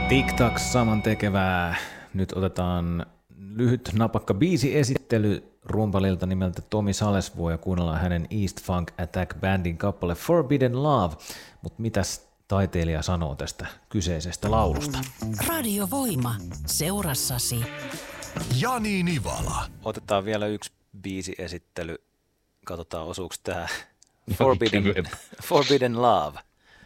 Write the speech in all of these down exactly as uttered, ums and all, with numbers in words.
Tik-tak saman tekevää. Nyt otetaan lyhyt napakka biisiesittely rumpalilta nimeltä Tomi Salesvuo ja kuunnellaan hänen East Funk Attack Bandin kappale Forbidden Love. Mutta mitäs taiteilija sanoo tästä kyseisestä laulusta? Radiovoima. Seurassasi. Jani Nivala. Otetaan vielä yksi biisiesittely. Katsotaan osuuko tämä Forbidden, Forbidden Love.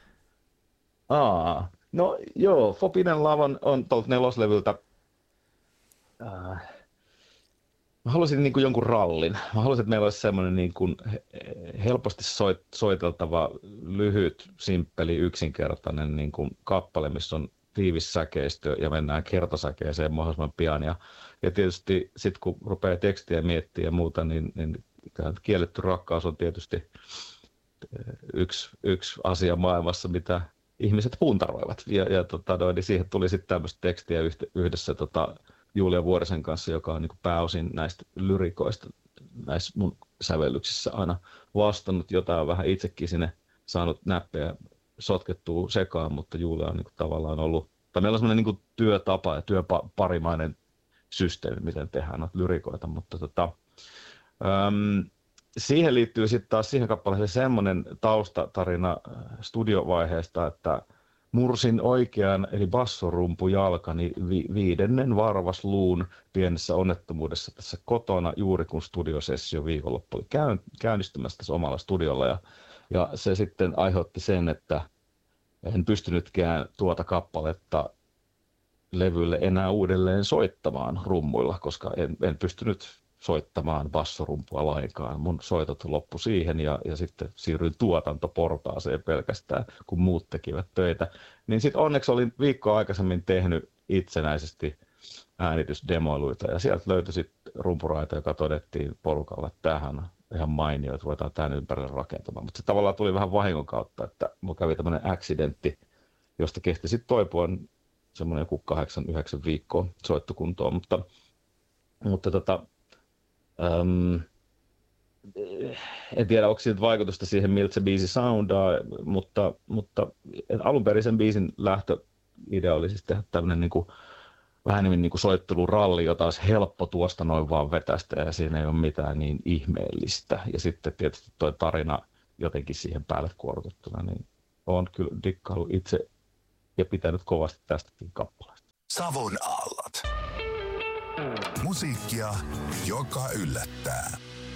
Aa, no joo, Forbidden Love on, on tuolta neloslevyltä. Äh, mä halusin niin kuin jonkun rallin. Mä halusin, että meillä olisi semmoinen niin kuin helposti soit, soiteltava, lyhyt, simppeli, yksinkertainen niin kuin kappale, missä on tiivis säkeistö ja mennään kertosäkeeseen mahdollisimman pian. Ja, ja tietysti sitten kun rupeaa tekstiä miettimään ja muuta, niin, niin kielletty rakkaus on tietysti yksi, yksi asia maailmassa, mitä ihmiset puntaroivat. Ja, ja tota, no, niin siihen tuli sitten tämmöistä tekstiä yhdessä tota, Julia Vuorisen kanssa, joka on niin kuin pääosin näistä lyrikoista näissä mun sävellyksissä aina vastannut. Jotain on vähän itsekin sinne saanut näppejä sotkettua sekaan, mutta Julia on niin kuin tavallaan ollut, tai meillä on semmoinen niin kuin työtapa ja työparimainen systeemi, miten tehdään noita lyrikoita, mutta tota, äm, siihen liittyy sitten taas siihen kappaleeseen semmoinen taustatarina studiovaiheesta, että mursin oikean eli bassorumpujalkani vi- viidennen varvasluun pienessä onnettomuudessa tässä kotona juuri kun studiosessio viikonloppu oli käyn- käynnistymässä tässä omalla studiolla ja, ja se sitten aiheutti sen, että en pystynytkään tuota kappaletta levylle enää uudelleen soittamaan rummuilla, koska en, en pystynyt soittamaan bassorumpua lainkaan. Mun soitot loppu siihen ja, ja sitten siirryin tuotantoportaaseen pelkästään, kun muut tekivät töitä. Niin sitten onneksi olin viikkoa aikaisemmin tehnyt itsenäisesti äänitysdemoiluita ja sieltä löytyi sitten rumpuraita, joka todettiin porukalla, että tämähän on ihan mainio, että ruvetaan tämän ympärille rakentamaan. Mutta se tavallaan tuli vähän vahingon kautta, että mulla kävi tämmöinen accidentti, josta kehti sitten toipua semmoinen joku kahdeksan, yhdeksän viikkoa soittokuntoon, mutta, mutta tota, Um, en tiedä, onko siitä vaikutusta siihen, miltä se biisi soundaa, mutta, mutta alun perin sen biisin lähtöidea oli siis tehdä tämmöinen niin kuin, vähän niin kuin soitteluralli, jota olisi helppo tuosta noin vaan vetästä ja siinä ei ole mitään niin ihmeellistä. Ja sitten tietysti tuo tarina jotenkin siihen päälle kuorrutettuna, niin olen kyllä dikkaillut itse ja pitänyt kovasti tästäkin kappaleesta. Savon aallot. Musiikkia, joka yllättää.